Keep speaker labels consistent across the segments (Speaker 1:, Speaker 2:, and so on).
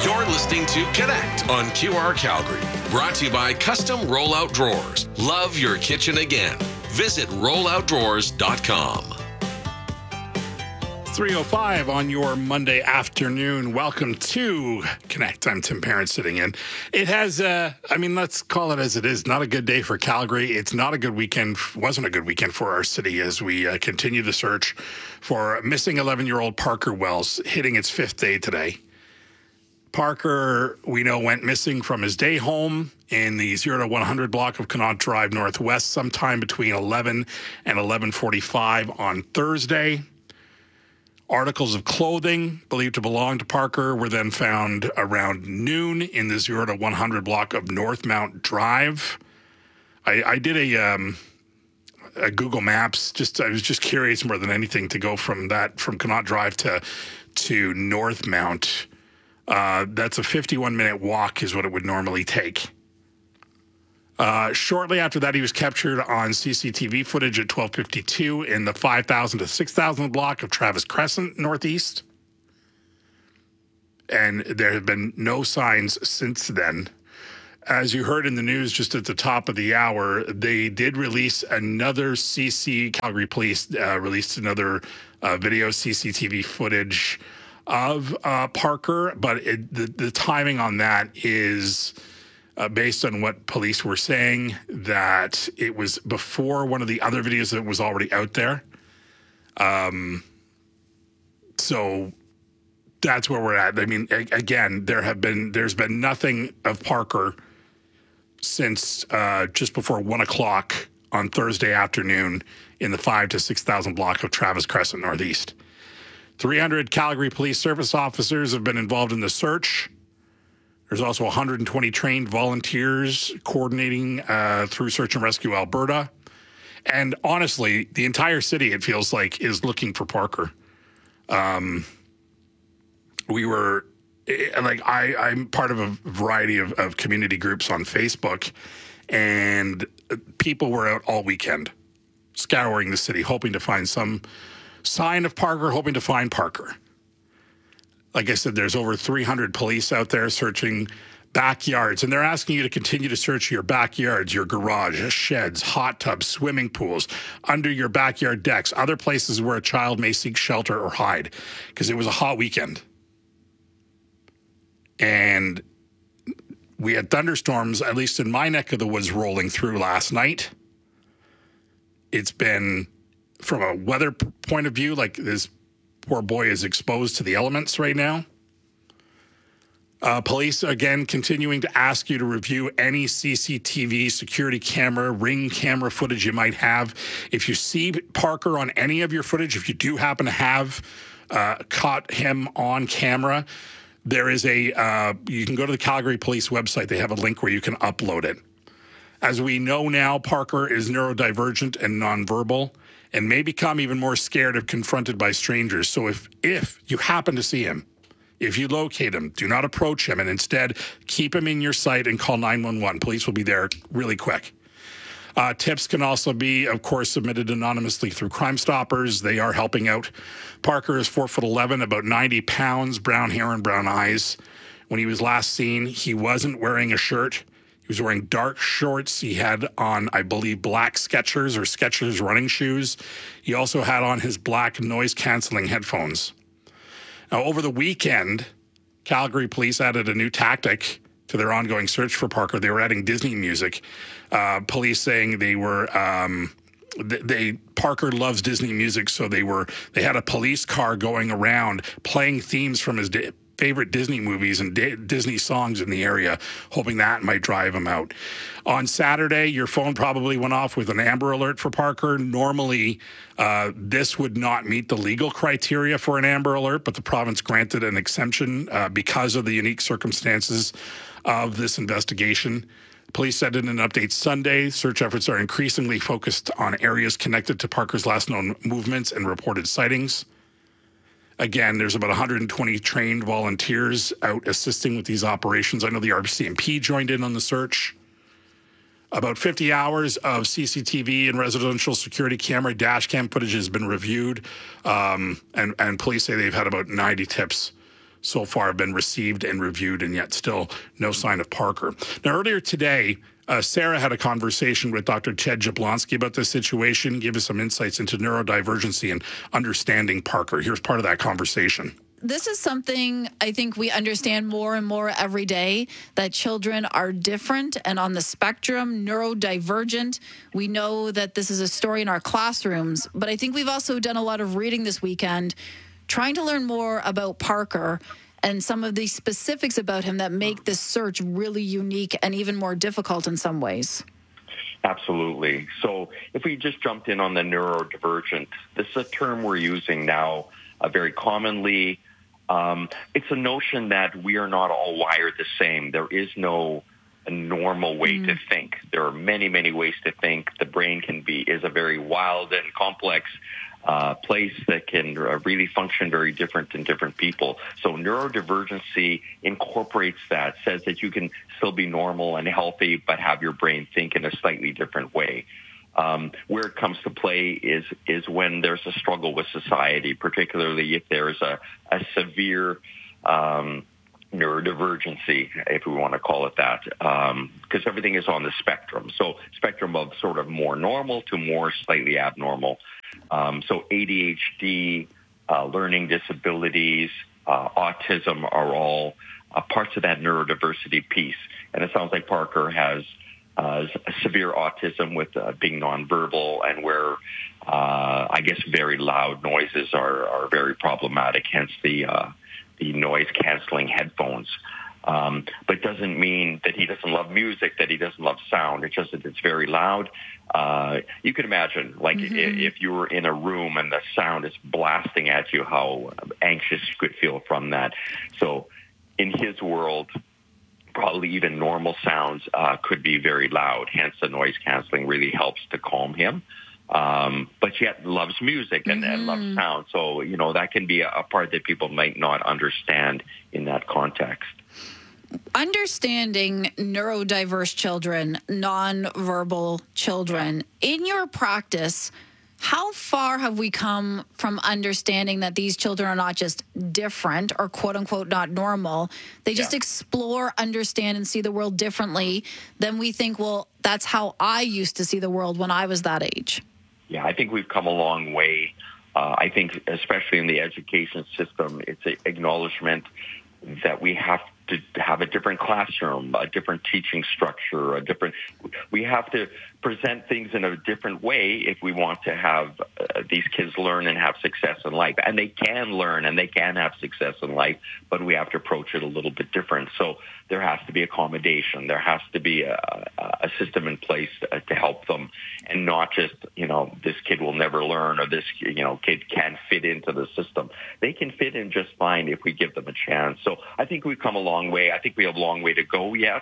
Speaker 1: You're listening to Connect on QR Calgary. Brought to you by Custom Rollout Drawers. Love your kitchen again. Visit rolloutdrawers.com.
Speaker 2: 3:05 on your Monday afternoon. Welcome to Connect. I'm Tim Parent sitting in. It has, let's call it as it is. Not a good day for Calgary. It's not a good weekend. Wasn't a good weekend for our city as we continue the search for missing 11-year-old Parker Wells, hitting its fifth day today. Parker, we know, went missing from his day home in the 0 to 100 block of Connaught Drive Northwest sometime between 11 and 11:45 on Thursday. Articles of clothing believed to belong to Parker were then found around noon in the 0 to 100 block of Northmount Drive. I did a Google Maps. I was just curious more than anything to go from Connaught Drive to Northmount. That's a 51-minute walk is what it would normally take. Shortly after that, he was captured on CCTV footage at 12:52 in the 5,000 to 6,000 block of Travis Crescent Northeast. And there have been no signs since then. As you heard in the news just at the top of the hour, they did release another Calgary Police released another video CCTV footage of Parker, but the timing on that is based on what police were saying, that it was before one of the other videos that was already out there. So that's where we're at. I mean, again, there's been nothing of Parker since just before 1 o'clock on Thursday afternoon in the 5,000 to 6,000 block of Travis Crescent Northeast. 300 Calgary Police Service officers have been involved in the search. There's also 120 trained volunteers coordinating through Search and Rescue Alberta. And honestly, the entire city, it feels like, is looking for Parker. I'm part of a variety of community groups on Facebook, and people were out all weekend scouring the city, hoping to find some sign of Parker, hoping to find Parker. Like I said, there's over 300 police out there searching backyards, and they're asking you to continue to search your backyards, your garage, sheds, hot tubs, swimming pools, under your backyard decks, other places where a child may seek shelter or hide, because it was a hot weekend. And we had thunderstorms, at least in my neck of the woods, rolling through last night. It's been, from a weather point of view, like this poor boy is exposed to the elements right now. Police, again, continuing to ask you to review any CCTV, security camera, ring camera footage you might have. If you see Parker on any of your footage, if you do happen to have caught him on camera, there is you can go to the Calgary Police website. They have a link where you can upload it. As we know now, Parker is neurodivergent and nonverbal, and may become even more scared if confronted by strangers. So if you happen to see him, if you locate him, do not approach him, and instead keep him in your sight and call 911. Police will be there really quick. Tips can also be, of course, submitted anonymously through Crime Stoppers. They are helping out. Parker is 4'11", about 90 pounds, brown hair and brown eyes. When he was last seen, he wasn't wearing a shirt. He was wearing dark shorts. He had on, I believe, black Skechers running shoes. He also had on his black noise-canceling headphones. Now, over the weekend, Calgary Police added a new tactic to their ongoing search for Parker. They were adding Disney music. Police saying they were Parker loves Disney music, so they had a police car going around playing themes from his favorite Disney movies and Disney songs in the area, hoping that might drive him out. On Saturday, your phone probably went off with an Amber Alert for Parker. Normally, this would not meet the legal criteria for an Amber Alert, but the province granted an exemption because of the unique circumstances of this investigation. Police said in an update Sunday, search efforts are increasingly focused on areas connected to Parker's last known movements and reported sightings. Again, there's about 120 trained volunteers out assisting with these operations. I know the RCMP joined in on the search. About 50 hours of CCTV and residential security camera dash cam footage has been reviewed, and police say they've had about 90 tips so far have been received and reviewed, and yet still no sign of Parker. Now, earlier today, Sarah had a conversation with Dr. Ted Jablonski about this situation, give us some insights into neurodivergency and understanding Parker. Here's part of that conversation.
Speaker 3: This is something I think we understand more and more every day, that children are different and on the spectrum, neurodivergent. We know that this is a story in our classrooms, but I think we've also done a lot of reading this weekend, trying to learn more about Parker and some of the specifics about him that make this search really unique and even more difficult in some ways.
Speaker 4: Absolutely. So if we just jumped in on the neurodivergent, this is a term we're using now very commonly. It's a notion that we are not all wired the same. There is no normal way to think. There are many, many ways to think. The brain is a very wild and complex place that can really function very different in different people. So neurodivergency incorporates that, says that you can still be normal and healthy, but have your brain think in a slightly different way. Where it comes to play is when there's a struggle with society, particularly if there's a severe neurodivergency, if we want to call it that, because everything is on the spectrum. So spectrum of sort of more normal to more slightly abnormal. So ADHD, learning disabilities, autism are all parts of that neurodiversity piece. And it sounds like Parker has severe autism with being nonverbal, and where I guess very loud noises are very problematic, hence the noise-canceling headphones. But it doesn't mean that he doesn't love music, that he doesn't love sound. It's just that it's very loud. You can imagine, like, if you were in a room and the sound is blasting at you, how anxious you could feel from that. So in his world, probably even normal sounds could be very loud. Hence, the noise-canceling really helps to calm him. But yet loves music and loves sound. So, that can be a part that people might not understand in that context.
Speaker 3: Understanding neurodiverse children, nonverbal children, in your practice, how far have we come from understanding that these children are not just different or quote unquote not normal? They just explore, understand, and see the world differently than we think, well, that's how I used to see the world when I was that age. Yeah,
Speaker 4: I think we've come a long way. I think especially in the education system, it's an acknowledgement that we have to have a different classroom, a different teaching structure, we have to present things in a different way if we want to have these kids learn and have success in life. And they can learn and they can have success in life, but we have to approach it a little bit different. So there has to be accommodation. There has to be a system in place to help them, and not just, this kid will never learn, or this, kid can't fit into the system. They can fit in just fine if we give them a chance. So I think we've come a long way. I think we have a long way to go yet.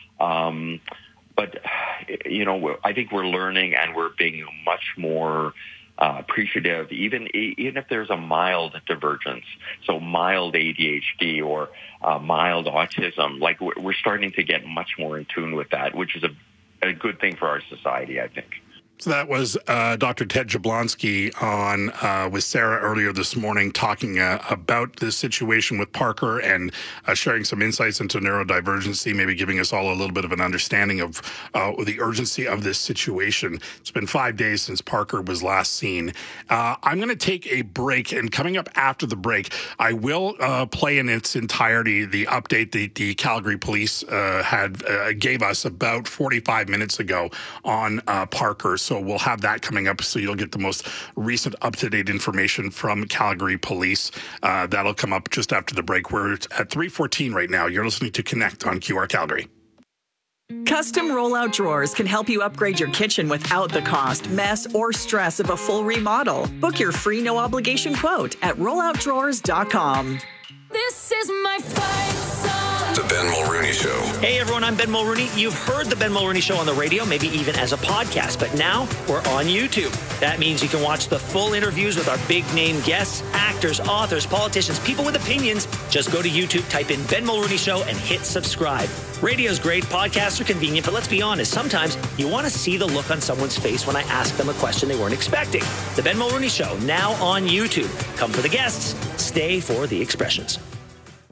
Speaker 4: But, I think we're learning, and we're being much more appreciative, even if there's a mild divergence, so mild ADHD or mild autism. Like, we're starting to get much more in tune with that, which is a good thing for our society, I think.
Speaker 2: So that was Dr. Ted Jablonski on with Sarah earlier this morning, talking about this situation with Parker and sharing some insights into neurodivergency, maybe giving us all a little bit of an understanding of the urgency of this situation. It's been 5 days since Parker was last seen. I'm going to take a break, and coming up after the break, I will play in its entirety the update the Calgary Police gave us about 45 minutes ago on Parker. So we'll have that coming up, so you'll get the most recent up-to-date information from Calgary Police. That'll come up just after the break. We're at 3:14 right now. You're listening to Connect on QR Calgary.
Speaker 5: Custom rollout drawers can help you upgrade your kitchen without the cost, mess, or stress of a full remodel. Book your free no-obligation quote at rolloutdrawers.com.
Speaker 6: This is my fight song.
Speaker 1: The Ben Mulrooney Show.
Speaker 7: Hey everyone, I'm Ben Mulrooney. You've heard the Ben Mulrooney Show on the radio, maybe even as a podcast, but now we're on YouTube. That means you can watch the full interviews with our big name guests, actors, authors, politicians, people with opinions. Just go to YouTube, type in Ben Mulrooney Show, and hit subscribe. Radio's great, podcasts are convenient, but let's be honest, sometimes you want to see the look on someone's face when I ask them a question they weren't expecting. The Ben Mulrooney Show, now on YouTube. Come for the guests, stay for the expressions.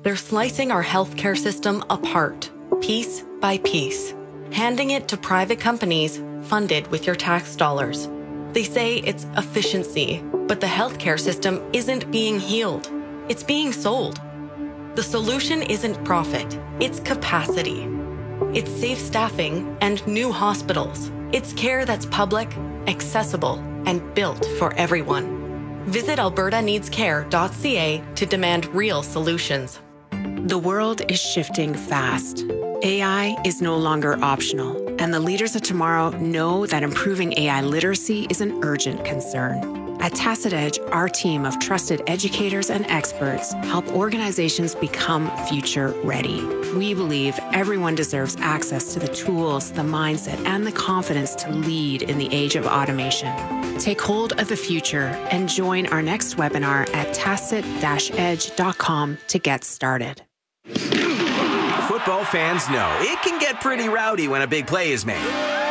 Speaker 8: They're slicing our healthcare system apart, piece by piece, handing it to private companies funded with your tax dollars. They say it's efficiency, but the healthcare system isn't being healed. It's being sold. The solution isn't profit, it's capacity. It's safe staffing and new hospitals. It's care that's public, accessible, and built for everyone. Visit albertaneedscare.ca to demand real solutions.
Speaker 9: The world is shifting fast. AI is no longer optional, and the leaders of tomorrow know that improving AI literacy is an urgent concern. At Tacit Edge, our team of trusted educators and experts help organizations become future ready. We believe everyone deserves access to the tools, the mindset, and the confidence to lead in the age of automation. Take hold of the future and join our next webinar at tacit-edge.com to get started.
Speaker 10: Football fans know it can get pretty rowdy when a big play is made.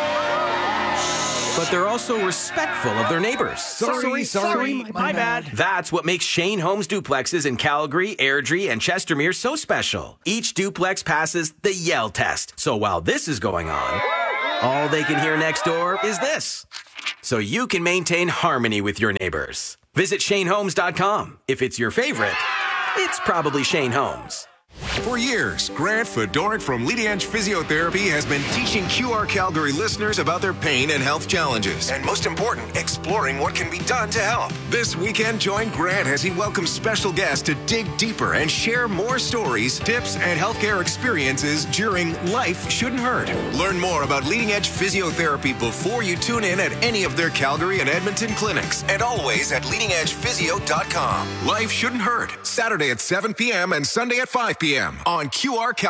Speaker 10: But they're also respectful of their neighbors.
Speaker 11: Sorry, my bad.
Speaker 10: That's what makes Shane Homes duplexes in Calgary, Airdrie, and Chestermere so special. Each duplex passes the Yell test. So while this is going on, all they can hear next door is this. So you can maintain harmony with your neighbors. Visit ShaneHomes.com. If it's your favorite, it's probably Shane Homes.
Speaker 12: For years, Grant Fedorik from Leading Edge Physiotherapy has been teaching QR Calgary listeners about their pain and health challenges. And most important, exploring what can be done to help. This weekend, join Grant as he welcomes special guests to dig deeper and share more stories, tips, and healthcare experiences during Life Shouldn't Hurt. Learn more about Leading Edge Physiotherapy before you tune in at any of their Calgary and Edmonton clinics. And always at leadingedgephysio.com. Life Shouldn't Hurt, Saturday at 7 p.m. and Sunday at 5 p.m. on QR Calgary.